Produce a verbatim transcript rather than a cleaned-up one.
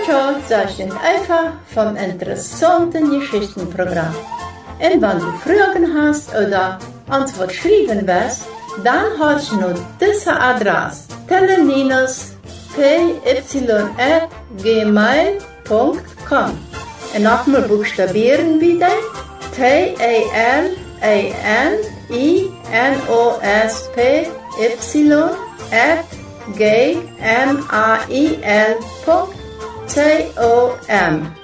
ciao, sagst du einfach vom interessanten Geschichtenprogramm. Und wenn du Fragen hast oder Antwort schreiben willst, dann hast du noch diese Adresse: teleninus p y at gmail punkt com. Und nochmal buchstabieren bitte: T E L E N I N O S P Y at gmail punkt com.